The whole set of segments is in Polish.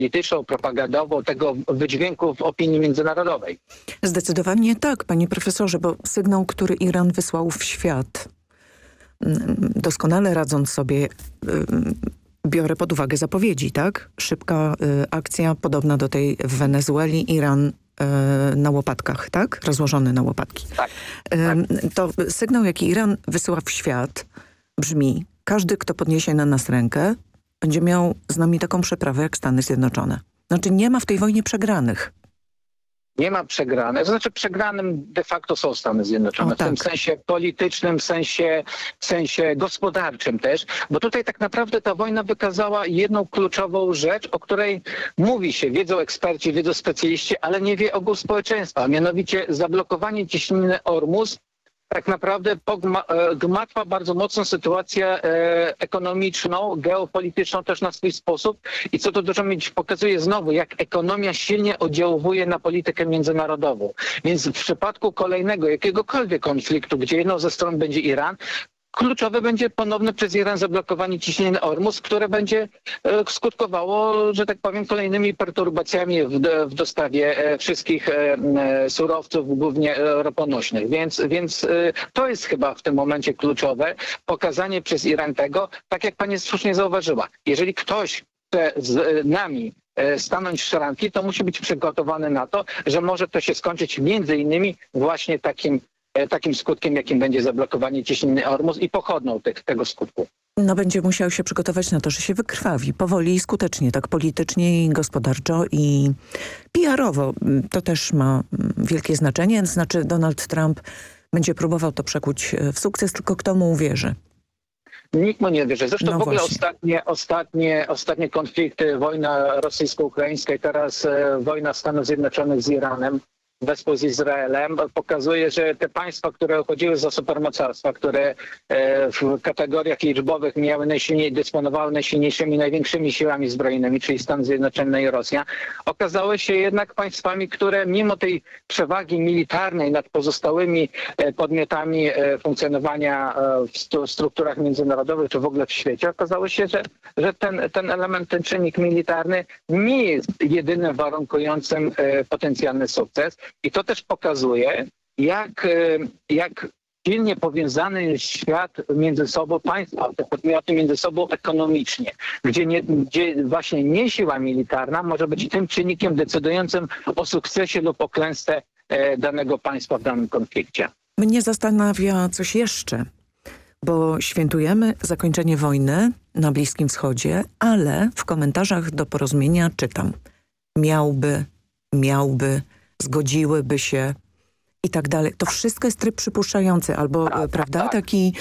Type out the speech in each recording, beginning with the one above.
polityczną, propagandową, tego wydźwięku w opinii międzynarodowej. Zdecydowanie tak, panie profesorze, bo sygnał, który Iran wysłał w świat, doskonale radząc sobie, biorę pod uwagę zapowiedzi, tak? Szybka akcja podobna do tej w Wenezueli, Iran na łopatkach, tak? Rozłożony na łopatki. Tak. To sygnał, jaki Iran wysyła w świat, brzmi: każdy, kto podniesie na nas rękę, będzie miał z nami taką przeprawę jak Stany Zjednoczone. Znaczy nie ma w tej wojnie przegranych. Nie ma przegranych. To znaczy przegranym de facto są Stany Zjednoczone. O, tak. W tym sensie politycznym, w sensie gospodarczym też. Bo tutaj tak naprawdę ta wojna wykazała jedną kluczową rzecz, o której mówi się, wiedzą eksperci, wiedzą specjaliści, ale nie wie ogół społeczeństwa. A mianowicie zablokowanie cieśniny Ormus tak naprawdę gmatwa bardzo mocno sytuację ekonomiczną, geopolityczną też na swój sposób i co to dużo mieć pokazuje znowu, jak ekonomia silnie oddziałuje na politykę międzynarodową. Więc w przypadku kolejnego jakiegokolwiek konfliktu, gdzie jedną ze stron będzie Iran, kluczowe będzie ponowne przez Iran zablokowanie ciśnienia Ormus, które będzie skutkowało, że tak powiem, kolejnymi perturbacjami w dostawie wszystkich surowców, głównie roponośnych. Więc to jest chyba w tym momencie kluczowe, pokazanie przez Iran tego, tak jak pani słusznie zauważyła. Jeżeli ktoś chce z nami stanąć w szranki, to musi być przygotowany na to, że może to się skończyć między innymi właśnie takim skutkiem, jakim będzie zablokowanie cieśniny Ormus i pochodną tego skutku. No będzie musiał się przygotować na to, że się wykrwawi powoli i skutecznie, tak politycznie i gospodarczo i PR-owo. To też ma wielkie znaczenie. Znaczy Donald Trump będzie próbował to przekuć w sukces, tylko kto mu uwierzy? Nikt mu nie wierzy. Zresztą No w ogóle ostatnie konflikty, wojna rosyjsko-ukraińska i teraz wojna Stanów Zjednoczonych z Iranem, wespół z Izraelem, pokazuje, że te państwa, które uchodziły za supermocarstwa, które w kategoriach liczbowych dysponowały najsilniejszymi, największymi siłami zbrojnymi, czyli Stany Zjednoczone i Rosja, okazały się jednak państwami, które mimo tej przewagi militarnej nad pozostałymi podmiotami funkcjonowania w strukturach międzynarodowych, czy w ogóle w świecie, okazało się, że ten element, ten czynnik militarny nie jest jedynym warunkującym potencjalny sukces. I to też pokazuje, jak silnie powiązany jest świat między sobą, państwa, te podmioty między sobą ekonomicznie, gdzie właśnie nie siła militarna może być tym czynnikiem decydującym o sukcesie lub o klęsce danego państwa w danym konflikcie. Mnie zastanawia coś jeszcze, bo świętujemy zakończenie wojny na Bliskim Wschodzie, ale w komentarzach do porozumienia czytam: miałby, zgodziłyby się i tak dalej. To wszystko jest tryb przypuszczający, albo, prawda, taki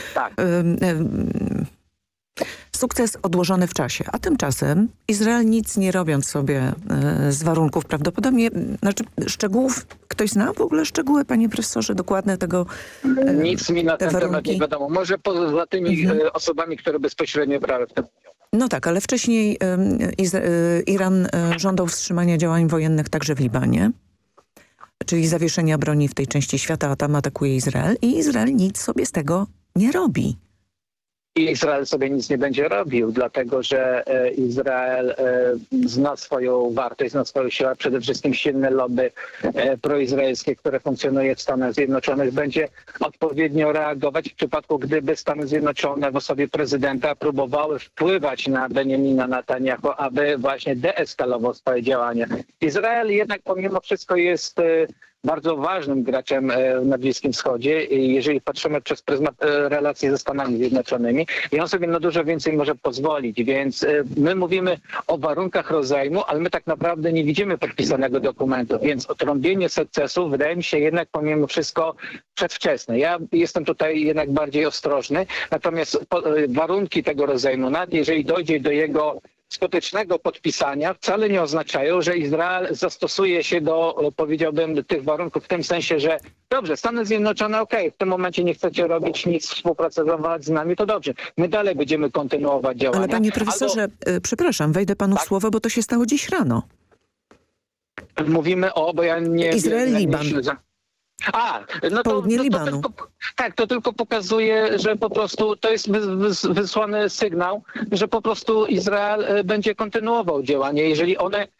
sukces odłożony w czasie. A tymczasem Izrael, nic nie robiąc sobie z warunków prawdopodobnie, znaczy szczegółów, ktoś zna w ogóle szczegóły, panie profesorze, dokładne tego Nic mi na ten temat nie wiadomo. Może poza tymi osobami, które bezpośrednio brały w tym udział. No tak, ale wcześniej Iran żądał wstrzymania działań wojennych także w Libanie, czyli zawieszenia broni w tej części świata, a tam atakuje Izrael i Izrael nic sobie z tego nie robi. I Izrael sobie nic nie będzie robił, dlatego że Izrael zna swoją wartość, zna swoją siłę, przede wszystkim silne lobby proizraelskie, które funkcjonuje w Stanach Zjednoczonych, będzie odpowiednio reagować w przypadku, gdyby Stany Zjednoczone w osobie prezydenta próbowały wpływać na Benjamina Netanyahu, aby właśnie deeskalował swoje działania. Izrael jednak pomimo wszystko jest bardzo ważnym graczem na Bliskim Wschodzie, jeżeli patrzymy przez pryzmat relacji ze Stanami Zjednoczonymi i on sobie na dużo więcej może pozwolić, więc my mówimy o warunkach rozejmu, ale my tak naprawdę nie widzimy podpisanego dokumentu, więc otrąbienie sukcesu wydaje mi się jednak pomimo wszystko przedwczesne. Ja jestem tutaj jednak bardziej ostrożny, natomiast warunki tego rozejmu, nawet jeżeli dojdzie do jego skutecznego podpisania, wcale nie oznaczają, że Izrael zastosuje się do, powiedziałbym, tych warunków w tym sensie, że dobrze, Stany Zjednoczone, w tym momencie nie chcecie robić nic, współpracować z nami, to dobrze. My dalej będziemy kontynuować działania. Ale panie profesorze, przepraszam, wejdę panu w słowo, bo to się stało dziś rano. Mówimy bo ja nie... Izrael-Liban. No Południe Libanu. To tylko pokazuje, że po prostu to jest wysłany sygnał, że po prostu Izrael będzie kontynuował działanie. Jeżeli one